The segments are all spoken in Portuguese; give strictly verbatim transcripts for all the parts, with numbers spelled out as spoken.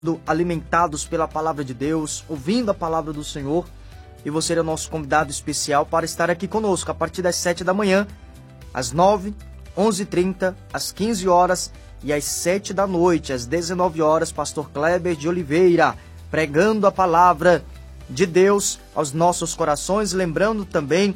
alimentados pela palavra de Deus, ouvindo a palavra do Senhor. E você é o nosso convidado especial para estar aqui conosco a partir das sete da manhã, às nove, onze e trinta, às quinze horas e às sete da noite, às dezenove horas, pastor Kleber de Oliveira, pregando a palavra de Deus aos nossos corações. Lembrando também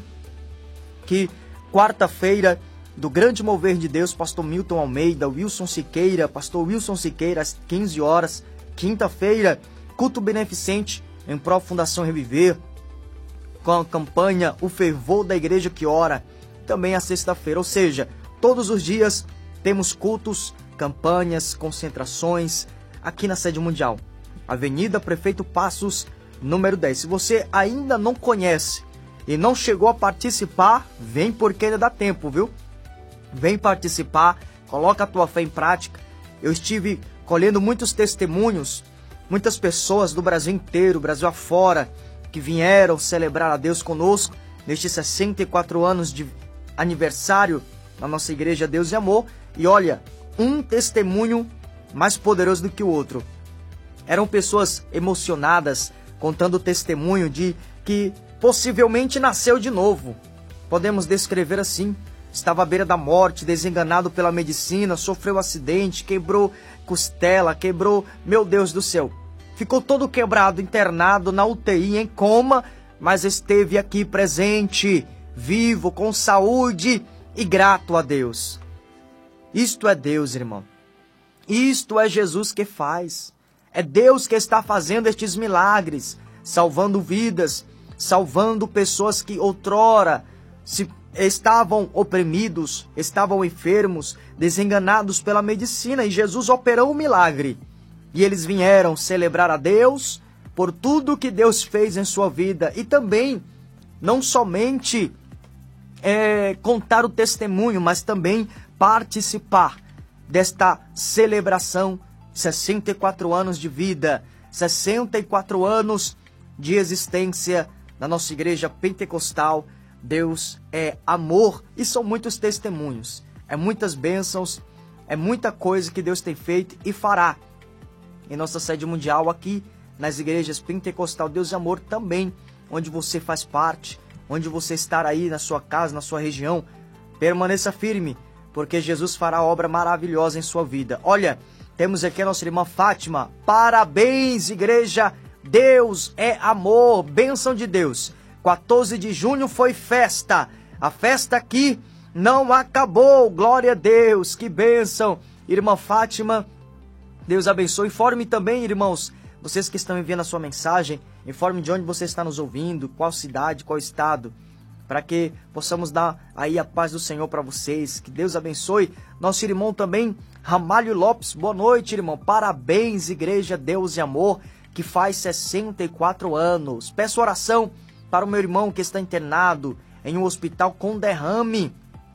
que quarta-feira, do grande mover de Deus, pastor Milton Almeida, Wilson Siqueira, pastor Wilson Siqueira, às quinze horas. Quinta-feira, culto beneficente em prol Fundação Reviver, com a campanha O Fervor da Igreja que Ora, também a sexta-feira. Ou seja, todos os dias temos cultos, campanhas, concentrações aqui na sede mundial, Avenida Prefeito Passos, número dez. Se você ainda não conhece e não chegou a participar, vem porque ainda dá tempo, viu? Vem participar, coloca a tua fé em prática. Eu estive colhendo muitos testemunhos, muitas pessoas do Brasil inteiro, Brasil afora, que vieram celebrar a Deus conosco nestes sessenta e quatro anos de aniversário na nossa igreja Deus e Amor. E olha, um testemunho mais poderoso do que o outro. Eram pessoas emocionadas, contando o testemunho de que possivelmente nasceu de novo. Podemos descrever assim: estava à beira da morte, desenganado pela medicina, sofreu um acidente, quebrou costela, quebrou, meu Deus do céu, ficou todo quebrado, internado na U T I, em coma, mas esteve aqui presente, vivo, com saúde e grato a Deus. Isto é Deus, irmão. Isto é Jesus que faz. É Deus que está fazendo estes milagres, salvando vidas, salvando pessoas que outrora se estavam oprimidos, estavam enfermos, desenganados pela medicina, e Jesus operou um milagre. E eles vieram celebrar a Deus por tudo que Deus fez em sua vida. E também, não somente é, contar o testemunho, mas também participar desta celebração. sessenta e quatro anos de vida, sessenta e quatro anos de existência na nossa igreja pentecostal. Deus é amor, e são muitos testemunhos, é muitas bênçãos, é muita coisa que Deus tem feito e fará em nossa sede mundial, aqui nas igrejas pentecostal Deus e Amor também, onde você faz parte, onde você está aí na sua casa, na sua região. Permaneça firme, porque Jesus fará obra maravilhosa em sua vida. Olha, temos aqui a nossa irmã Fátima. Parabéns, igreja, Deus é amor, bênção de Deus. quatorze de junho foi festa. A festa aqui não acabou. Glória a Deus. Que bênção. Irmã Fátima, Deus abençoe. Informe também, irmãos, vocês que estão enviando a sua mensagem, informe de onde você está nos ouvindo, qual cidade, qual estado, para que possamos dar aí a paz do Senhor para vocês. Que Deus abençoe. Nosso irmão também, Ramalho Lopes. Boa noite, irmão. Parabéns, igreja Deus e Amor, que faz sessenta e quatro anos. Peço oração para o meu irmão que está internado em um hospital com derrame.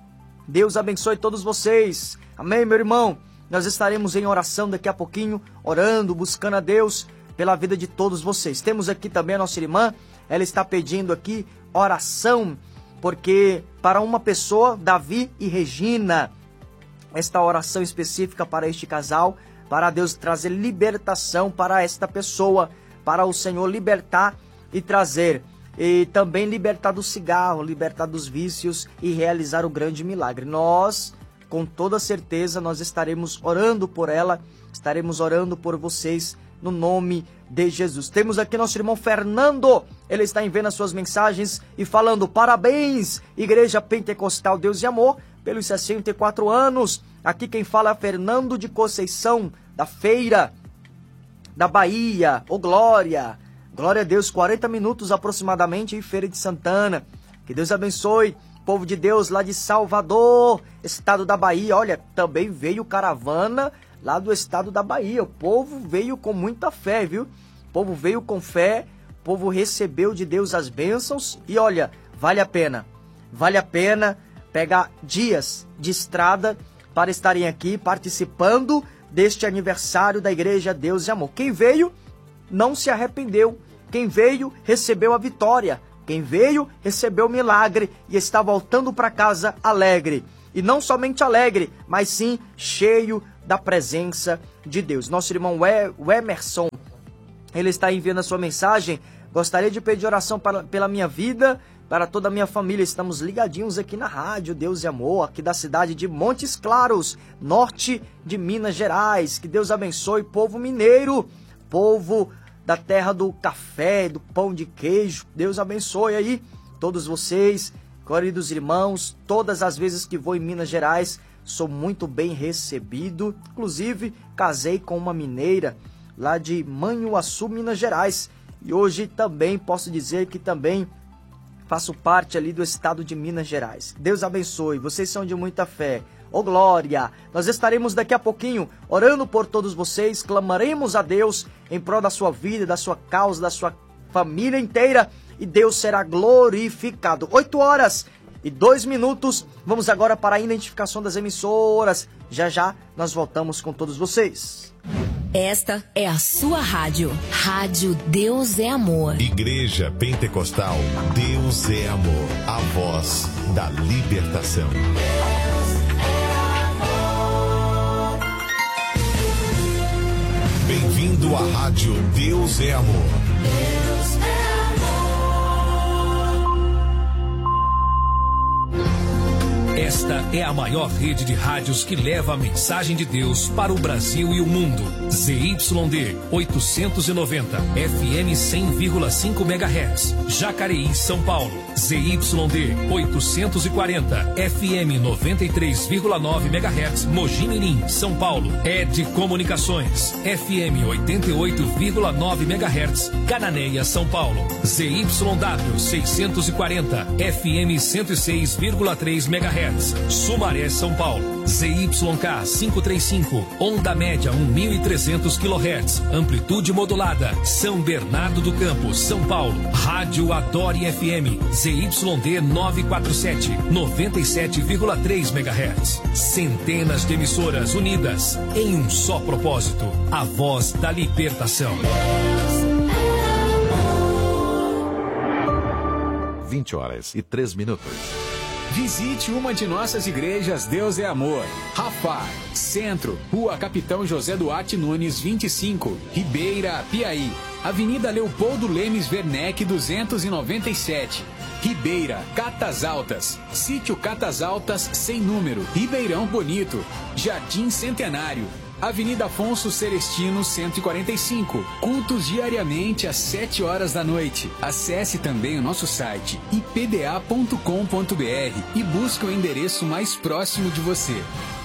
Deus abençoe todos vocês. Amém, meu irmão? Nós estaremos em oração daqui a pouquinho, orando, buscando a Deus pela vida de todos vocês. Temos aqui também a nossa irmã. Ela está pedindo aqui oração, porque para uma pessoa, Davi e Regina, esta oração específica para este casal, para Deus trazer libertação para esta pessoa, para o Senhor libertar e trazer, e também libertar do cigarro, libertar dos vícios e realizar o grande milagre. Nós, com toda certeza, nós estaremos orando por ela, estaremos orando por vocês, no nome de Jesus. Temos aqui nosso irmão Fernando. Ele está enviando as suas mensagens e falando: parabéns, Igreja Pentecostal Deus e Amor, pelos sessenta e quatro anos. Aqui quem fala é Fernando de Conceição, da Feira da Bahia. Ô, glória! Glória a Deus, quarenta minutos aproximadamente em Feira de Santana. Que Deus abençoe. Povo de Deus lá de Salvador, estado da Bahia. Olha, também veio caravana lá do estado da Bahia. O povo veio com muita fé, viu? O povo veio com fé, o povo recebeu de Deus as bênçãos. E olha, vale a pena, vale a pena pegar dias de estrada para estarem aqui participando deste aniversário da Igreja Deus e Amor. Quem veio não se arrependeu, quem veio recebeu a vitória, quem veio recebeu o milagre e está voltando para casa alegre. E não somente alegre, mas sim cheio da presença de Deus. Nosso irmão Emerson, ele está enviando a sua mensagem. Gostaria de pedir oração para, pela minha vida, para toda a minha família. Estamos ligadinhos aqui na rádio Deus e Amor, aqui da cidade de Montes Claros, norte de Minas Gerais. Que Deus abençoe, povo mineiro, povo da terra do café, do pão de queijo. Deus abençoe aí todos vocês, queridos irmãos. Todas as vezes que vou em Minas Gerais, sou muito bem recebido. Inclusive, casei com uma mineira lá de Manhuaçu, Minas Gerais. E hoje também posso dizer que também faço parte ali do estado de Minas Gerais. Deus abençoe, vocês são de muita fé. Ô glória! Nós estaremos daqui a pouquinho orando por todos vocês, clamaremos a Deus em prol da sua vida, da sua causa, da sua família inteira, e Deus será glorificado. Oito horas e dois minutos, vamos agora para a identificação das emissoras. Já já nós voltamos com todos vocês. Esta é a sua rádio. Rádio Deus é Amor. Igreja Pentecostal Deus é Amor. A voz da libertação. Deus é amor. Bem-vindo à rádio Deus é Amor. Deus é amor. Esta é a maior rede de rádios que leva a mensagem de Deus para o Brasil e o mundo. Z Y D oitocentos e noventa, F M cem vírgula cinco megahertz, Jacareí, São Paulo. Z Y D oitocentos e quarenta, F M noventa e três vírgula nove megahertz, Mogi Mirim, São Paulo. E D Comunicações, F M oitenta e oito vírgula nove megahertz, Cananéia, São Paulo. Z Y W seiscentos e quarenta, F M cento e seis vírgula três megahertz, Sumaré, São Paulo. Z Y K quinhentos e trinta e cinco, onda média mil e trezentos quilohertz, amplitude modulada, São Bernardo do Campo, São Paulo. Rádio Adore F M, Z Y D novecentos e quarenta e sete, noventa e sete vírgula três megahertz. Centenas de emissoras unidas em um só propósito, a voz da libertação. vinte horas e três minutos. Visite uma de nossas igrejas Deus é Amor. Rafar, Centro, Rua Capitão José Duarte Nunes vinte e cinco, Ribeira, Piaí. Avenida Leopoldo Lemes Werneck duzentos e noventa e sete. Ribeira, Catas Altas, Sítio Catas Altas sem número, Ribeirão Bonito. Jardim Centenário, Avenida Afonso Celestino cento e quarenta e cinco. Cultos diariamente às sete horas da noite. Acesse também o nosso site i p d a ponto com ponto b r e busque o endereço mais próximo de você.